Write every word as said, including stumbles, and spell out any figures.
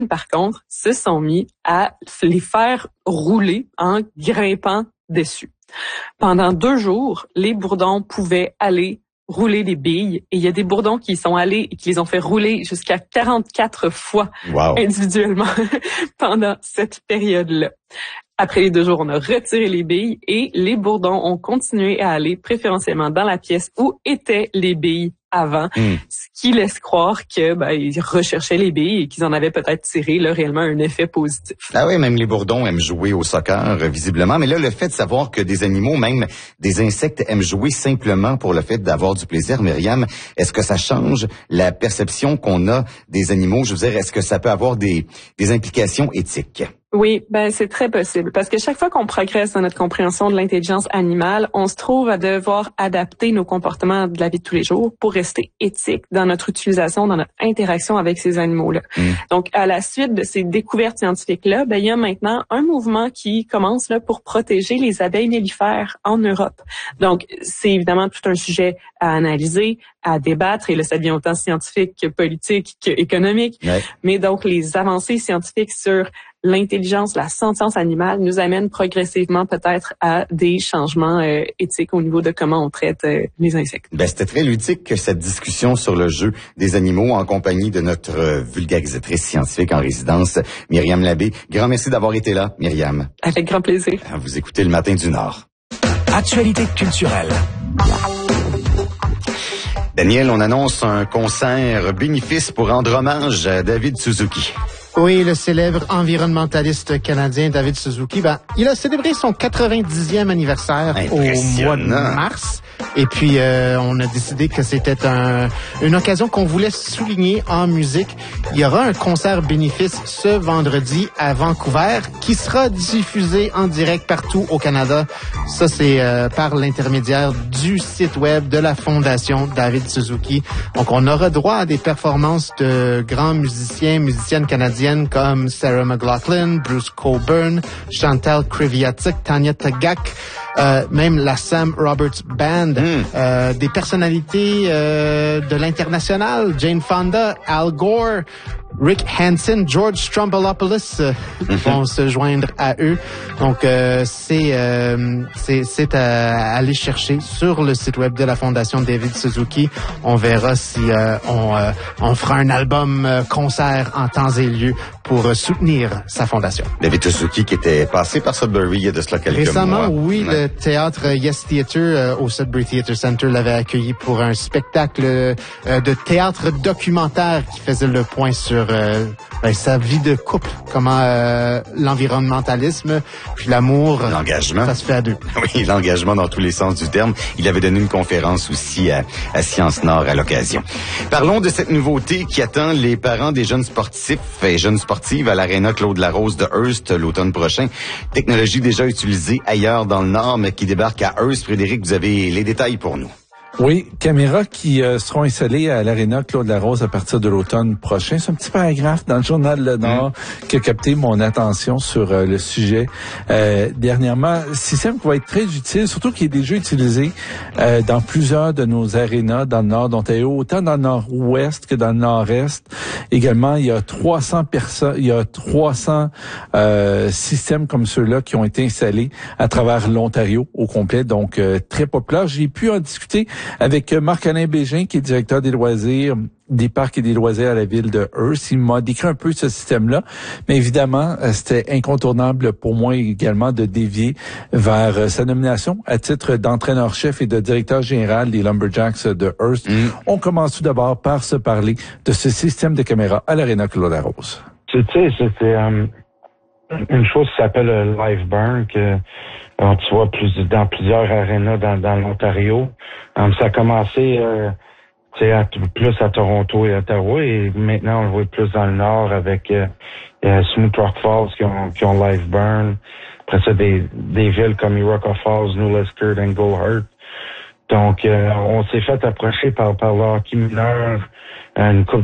par contre, se sont mis à les faire rouler en grimpant dessus. Pendant deux jours, les bourdons pouvaient aller rouler des billes. Et il y a des bourdons qui y sont allés et qui les ont fait rouler jusqu'à quarante-quatre fois wow. individuellement pendant cette période-là. Après les deux jours, on a retiré les billes et les bourdons ont continué à aller préférentiellement dans la pièce où étaient les billes avant, mm. ce qui laisse croire que ben, ils recherchaient les billes et qu'ils en avaient peut-être tiré là, réellement un effet positif. Ah oui, même les bourdons aiment jouer au soccer, visiblement. Mais là, le fait de savoir que des animaux, même des insectes, aiment jouer simplement pour le fait d'avoir du plaisir, Myriam, est-ce que ça change la perception qu'on a des animaux? Je veux dire, est-ce que ça peut avoir des, des implications éthiques? Oui, ben c'est très possible parce que chaque fois qu'on progresse dans notre compréhension de l'intelligence animale, on se trouve à devoir adapter nos comportements de la vie de tous les jours pour rester éthique dans notre utilisation, dans notre interaction avec ces animaux-là. Mmh. Donc, à la suite de ces découvertes scientifiques-là, ben il y a maintenant un mouvement qui commence là pour protéger les abeilles mellifères en Europe. Donc, c'est évidemment tout un sujet à analyser, à débattre, et là, ça devient autant scientifique que politique qu'économique. Ouais. Mais donc, les avancées scientifiques sur l'intelligence, la sentience animale nous amène progressivement peut-être à des changements euh, éthiques au niveau de comment on traite euh, les insectes. Ben, c'était très ludique cette discussion sur le jeu des animaux en compagnie de notre euh, vulgarisatrice scientifique en résidence, Myriam Labbé. Grand merci d'avoir été là, Myriam. Avec grand plaisir. Vous écoutez Le Matin du Nord. Actualité culturelle. Daniel, on annonce un concert bénéfice pour rendre hommage à David Suzuki. Oui, le célèbre environnementaliste canadien David Suzuki, ben, il a célébré son quatre-vingt-dixième anniversaire au mois de mars. Et puis, euh, on a décidé que c'était un, une occasion qu'on voulait souligner en musique. Il y aura un concert bénéfice ce vendredi à Vancouver qui sera diffusé en direct partout au Canada. Ça, c'est euh, par l'intermédiaire du site web de la Fondation David Suzuki. Donc, on aura droit à des performances de grands musiciens, musiciennes canadiennes comme Sarah McLachlan, Bruce Cockburn, Chantal Kreviatic, Tanya Tagaq, euh, même la Sam Roberts Band, mm. euh, des personnalités euh, de l'international, Jane Fonda, Al Gore, Rick Hansen, George Stroumboulopoulos euh, mm-hmm. vont se joindre à eux. Donc euh, c'est euh, c'est c'est à aller chercher sur le site web de la Fondation David Suzuki. On verra si euh, on euh, on fera un album euh, concert en temps et lieu pour euh, soutenir sa fondation. David Suzuki qui était passé par Sudbury il y a de cela quelques Récemment, mois. oui, ouais. Le théâtre Yes Theatre euh, au Sudbury Theatre Center l'avait accueilli pour un spectacle euh, de théâtre documentaire qui faisait le point sur euh, ben, sa vie de couple, comment euh, l'environnementalisme puis l'amour, l'engagement, ça se fait à deux. Oui, l'engagement dans tous les sens du terme. Il avait donné une conférence aussi à, à Sciences Nord à l'occasion. Parlons de cette nouveauté qui attend les parents des jeunes sportifs et jeunes sportives à l'Aréna Claude Larose de Hearst l'automne prochain. Technologie déjà utilisée ailleurs dans le Nord, mais qui débarque à Hearst. Frédéric, vous avez les détails pour nous. Oui, caméras qui euh, seront installées à l'Aréna Claude Larose à partir de l'automne prochain. C'est un petit paragraphe dans le journal Le Nord mmh. qui a capté mon attention sur euh, le sujet euh, dernièrement. Système qui va être très utile, surtout qu'il est déjà utilisé euh, dans plusieurs de nos arénas dans le Nord d'Ontario, autant dans le Nord-Ouest que dans le Nord-Est. Également, il y a trois cents personnes, il y a trois cents euh, systèmes comme ceux-là qui ont été installés à travers l'Ontario au complet, donc euh, très populaire. J'ai pu en discuter avec Marc-Alain Bégin, qui est directeur des loisirs, des parcs et des loisirs à la ville de Hearst. Il m'a décrit un peu ce système-là, mais évidemment, c'était incontournable pour moi également de dévier vers sa nomination à titre d'entraîneur-chef et de directeur général des Lumberjacks de Hearst. Mm. On commence tout d'abord par se parler de ce système de caméras à l'Aréna Claude Larose. Tu sais, c'était um, une chose qui s'appelle le Live Burn, que on, tu vois plus dans plusieurs arénas dans, dans l'Ontario. Um, ça a commencé euh, à, plus à Toronto et à Ottawa, et maintenant on le voit plus dans le Nord avec euh, euh, Smooth Rock Falls qui ont, qui ont Live Burn. Après ça, des, des villes comme Iroquois Falls, New Liskeard et Goldhart. Donc, euh, on s'est fait approcher par, par le hockey mineur une couple